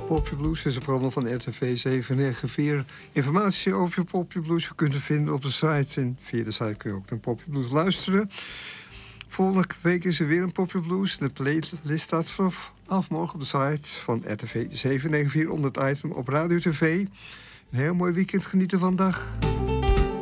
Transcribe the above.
Popje Blues is een programma van RTV 794. Informatie over Popje Blues kunt u vinden op de site. En via de site kun je ook naar Popje Blues luisteren. Volgende week is er weer een Popje Blues. De playlist staat vanaf morgen op de site van RTV 794 onder het item op Radio TV. Een heel mooi weekend genieten vandaag.